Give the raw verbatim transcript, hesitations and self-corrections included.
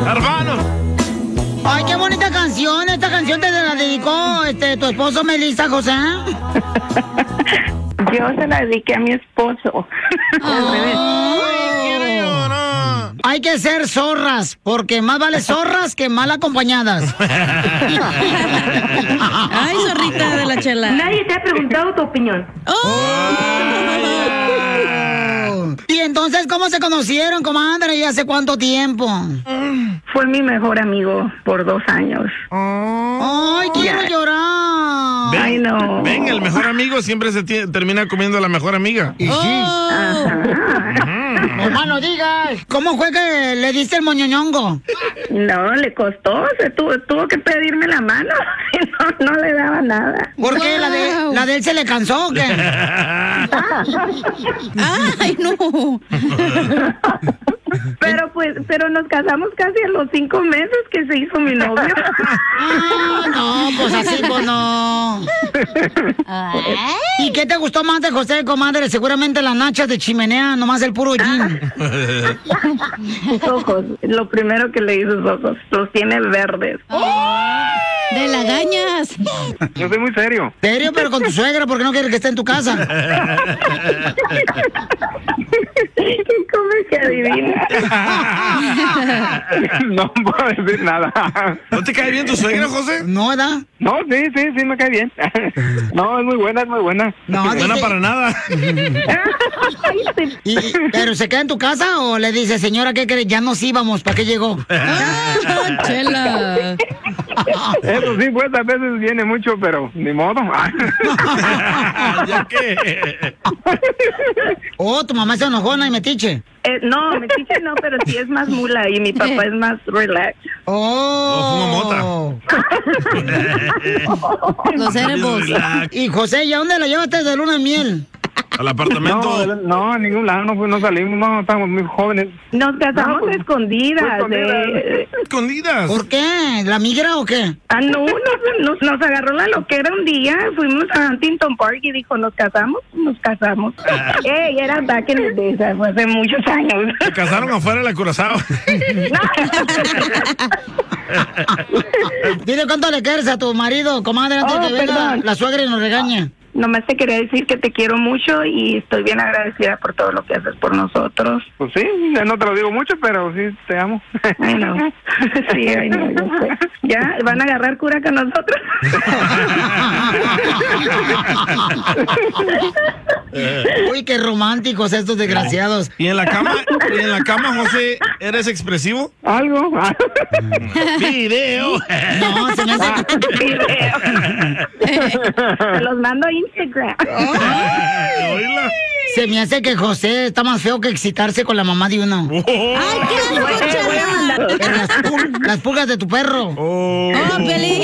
Hermanos. Ay, qué bonita canción. Esta canción te la dedicó este, tu esposo Melissa, José. Yo se la dediqué a mi esposo. Ay, quiero llorar. Hay que ser zorras, porque más vale zorras que mal acompañadas. Ay, zorrita de la chela. Nadie te ha preguntado tu opinión. Oh. Y entonces, ¿cómo se conocieron, comadre? ¿Y hace cuánto tiempo? Fue mi mejor amigo por dos años. Ay, quiero Ya. llorar. Ven, Ay, no. ven, el mejor amigo siempre se tie- termina comiendo a la mejor amiga. Y sí. Nomás no digas. ¿Cómo fue que le diste el moñoñongo? No, le costó, se tuvo, tuvo que pedirme la mano y no, no le daba nada. ¿Por qué? ¿La de, ¿La de él se le cansó o qué? Ay, no. Pero pues, pero nos casamos casi a los cinco meses que se hizo mi novio. Ah, no, pues así, pues no. ¿Y qué te gustó más de José, comadre? Seguramente las nachas de chimenea, nomás el puro jean. Sus ojos, lo primero que leí sus ojos, los tiene verdes. De lagañas. Yo soy muy serio. ¿Serio? Pero con tu suegra, ¿por qué no quieres que esté en tu casa? ¿Cómo es que adivina? No puedo decir nada. ¿No te cae bien tu suegra, José? No, ¿verdad? No, sí, sí, sí, me cae bien. No, es muy buena, es muy buena. No, Buena dice- para nada. ¿Y, ¿Pero se queda en tu casa o le dice, señora, qué crees? Ya nos íbamos, ¿para qué llegó? Ah, chela. Eso sí, pues a veces viene mucho, pero ni modo. ¿Ya qué? Oh, tu mamá es enojona y metiche. Eh, no, me dice no, pero sí es más mula y mi papá es más relax. Oh. Los cerebros. Y José, ¿y a dónde la llevaste de luna de miel? Al apartamento. No, no, a ningún lado, no, no salimos, no, estamos muy jóvenes. Nos casamos No, pues, escondidas. escondidas. eh, Escondidas. ¿Por qué? ¿La migra o qué? Ah, no, nos, nos, nos agarró la loquera un día, fuimos a Huntington Park y dijo, ¿nos casamos? Nos casamos. Ey, era back in the days, fue hace muchos años. Se casaron afuera de la Curazao. Dile cuánto le quieres a tu marido, comadre, antes Oh, de que venga perdón. la suegra y nos regañe. Nomás te quería decir que te quiero mucho y estoy bien agradecida por todo lo que haces por nosotros. Pues sí, no te lo digo mucho, pero sí te amo. Ay, no. Sí, ay, no, yo sé. ¿Ya? ¿Van a agarrar cura con nosotros? Uy, qué románticos estos desgraciados. ¿Y en la cama? ¿Y en la cama, José, eres expresivo? Algo. Video. No, se me hace... Te los mando a Instagram. Oíla. Se me hace que José está más feo que excitarse con la mamá de uno. Ay, qué asco, chela. En las, pul- las pulgas de tu perro. Oh. Oh, Pelín.